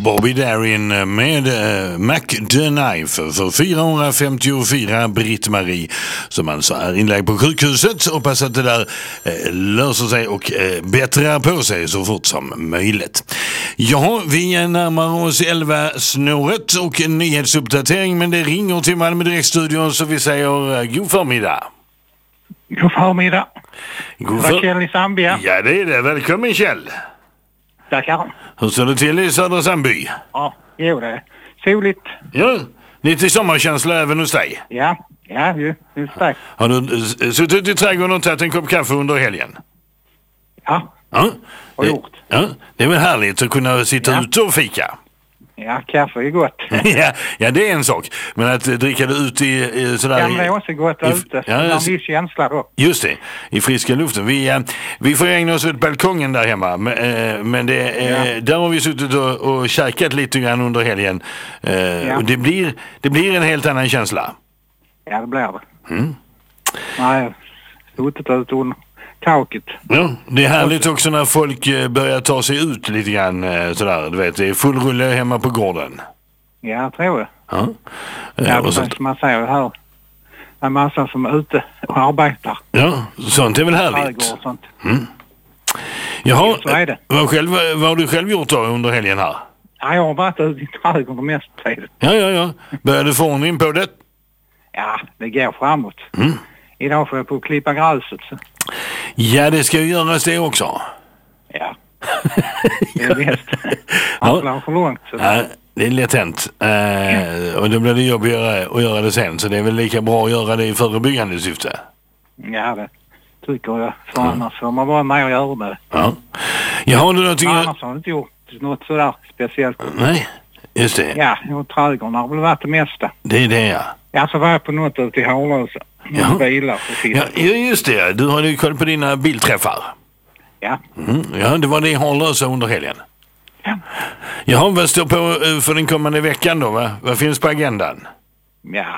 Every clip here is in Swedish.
Bobby Darin med Mac the Knife för 454 Britt-Marie som alltså är inlagd på sjukhuset. Hoppas att det där löser sig och bättrar på sig så fort som möjligt. Ja, vi närmar oss 11-snåret och en nyhetsuppdatering, men det ringer till Malmö Direktstudion så vi säger god förmiddag. God förmiddag. Kjell i Zambia. Ja, det är det. Välkommen Kjell. Tackar. Hur ser det till i Södra Sandby? Ja, jo det är soligt. Ja, lite sommarkänsla även hos dig. Ja, just det. Har du suttit i trädgården och tagit en kopp kaffe under helgen? Ja, har gjort. Ja, det är väl härligt att kunna sitta ute och fika. Ja, kaffe är gott. ja, det är en sak. Men att dricka det ut i sådär... Ja, men det är också gott ute. Ja, en viss känsla då. Just det, i friska luften. Vi får ägna oss åt balkongen där hemma. Men där har vi suttit och käkat lite grann under helgen. Och det blir en helt annan känsla. Ja, det blir det. Nej, suttit ute under taket. Ja, det är härligt också när folk börjar ta sig ut lite grann sådär, du vet, det är full rulle hemma på gården. Ja, jag tror det. Ja, och sånt. Man säger det här. Det är massa som är ute och arbetar. Ja, sånt är väl härligt. Och sånt. Jaha, så är det. Vad har du själv gjort då under helgen här? Ja, jag har varit ute i trädgården mest tid. Ja. Började få ordning på det? Ja, det går framåt. Idag får jag på att klippa gräset. Så. Ja, det ska ju göras det också. Ja. Det är bäst. Han blir för långt. Så. Ja, det är lätt hänt. Och då blir det jobbigare att göra det sen. Så det är väl lika bra att göra det i förebyggande syfte. Ja, det tycker jag. För annars får man bara med och göra med det. Ja. Jag har du någonting... Annars har jag inte gjort något sådär speciellt. Nej, just det. Ja, och trädgården har väl varit det mesta. Det är det, ja. Ja, så var jag på något ute i Hålösa. Bilar. Ja, just det. Du har ju koll på dina bilträffar. Ja. Ja, det var det i Hålösa under helgen. Ja. Jaha, vad står på för den kommande veckan då? Vad finns på agendan? Ja,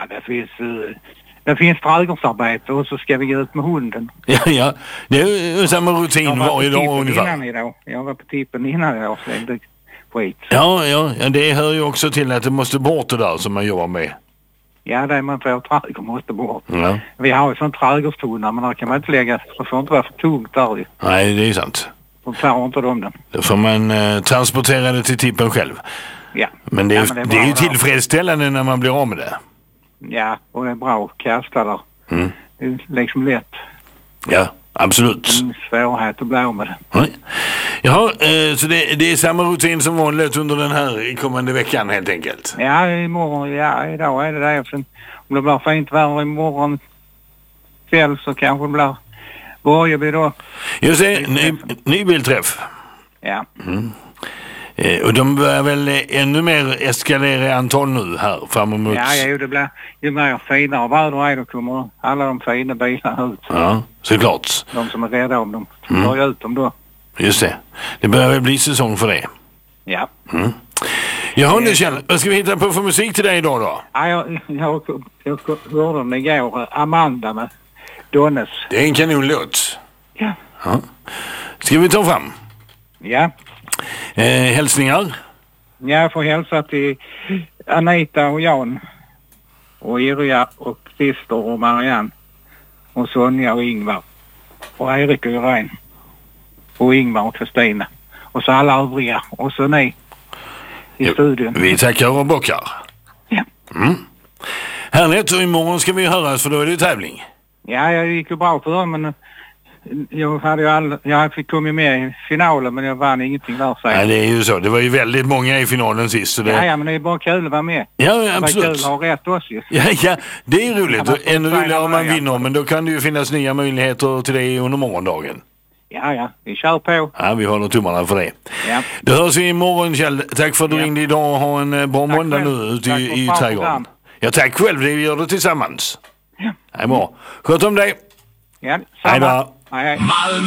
det finns trädgårdsarbete och så ska vi gå ut med hunden. Ja. Det är samma rutin varje dag ungefär. Jag var på tippen innan idag, slängde skit. Ja, det hör ju också till att det måste bort det där som man jobbar med. Ja, det är man får trädgård måste bort. Ja. Vi har ju sån trädgårdstunnor, men där kan man inte lägga, det får inte vara för tungt där. Nej, det är sant. De tar inte dem den. Då får man transportera det till tippen själv. Ja. Men det är ju tillfredsställande när man blir av med det. Ja, och det är bra att kasta där. Det är liksom lätt. Ja, absolut. Det är en svårighet att bli av med det. Nej. Jaha, så det är samma rutin som vanligt under den här kommande veckan helt enkelt? Ja, imorgon, idag är det det. Sen, om det blir fint väder imorgon kväll så kanske det blir Borgeby då. Just det, ny bilträff. Ja. Och de börjar väl ännu mer eskalera i antal nu här fram emot... Ja, det blir ju mer finare väder är, då kommer alla de fina bilarna ut. Ja, såklart. De som är rädda om dem, tar ut dem då. Just det. Det börjar väl bli säsong för det. Ja. Jaha, nu Kjell, vad ska vi hitta på för musik till dig idag då? Ja, jag hörde den igår, Amanda med Donnes. Det är en kanonlåt. Ja. Ska vi ta fram? Ja. Hälsningar? Jag får hälsa till Anita och Jan och Irja och Christer och Marianne och Sonja och Ingvar och Erik och Irene och Ingvar och Kristina och så alla övriga och så ni i studion. Vi tackar och bockar. Ja. Härligt, och imorgon ska vi höras för då är det tävling. Ja, jag gick ju bra för dem, men jag fick komma med i finalen, men jag vann ingenting där. Nej, det är ju så. Det var ju väldigt många i finalen sist. Så det... Ja, men det är bara kul att vara med. Ja, absolut. Det är kul att ha rätt oss ju. Ja, det är roligt. Ännu roligare om man vinner, men då kan det ju finnas nya möjligheter till det under morgondagen. Ja, vi kör på. Ja, vi håller tummarna för det. Ja. Då hörs vi imorgon, Kjell. Tack för att du ringde idag och ha en bra måndag nu ute i trädgården. Ja, tack själv. Vi gör det tillsammans. Ja. Det är bra. Sköt om dig. Ja, hej då. Hej. Malmö.